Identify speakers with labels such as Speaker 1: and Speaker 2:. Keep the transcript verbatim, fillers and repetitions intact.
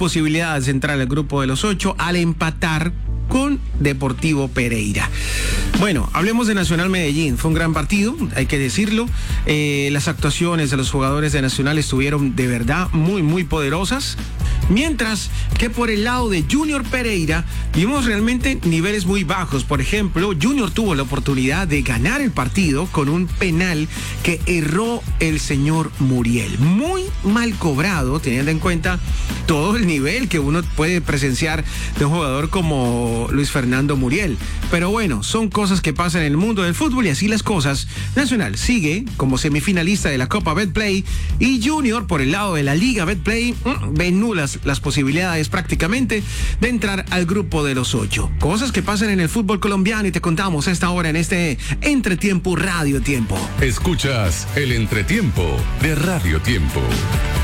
Speaker 1: posibilidades de entrar al grupo de los ocho al empatar con Deportivo Pereira. Bueno, hablemos de Nacional Medellín. Fue un gran partido, hay que decirlo. Eh, las actuaciones de los jugadores de Nacional estuvieron de verdad muy, muy poderosas. Mientras que por el lado de Junior Pereira vimos realmente niveles muy bajos. Por ejemplo, Junior tuvo la oportunidad de ganar el partido con un penal que erró el señor Muriel. Muy mal cobrado, teniendo en cuenta todo el nivel que uno puede presenciar de un jugador como Luis Fernando Muriel. Pero bueno, son cosas que pasan en el mundo del fútbol y así las cosas. Nacional sigue como semifinalista de la Copa Betplay y Junior por el lado de la Liga Betplay mmm, ven nulas las posibilidades prácticamente de entrar al grupo de los ocho. Cosas que pasan en el fútbol colombiano y te contamos a esta hora en este Entretiempo Radio Tiempo.
Speaker 2: Escuchas el Entretiempo de Radio Tiempo.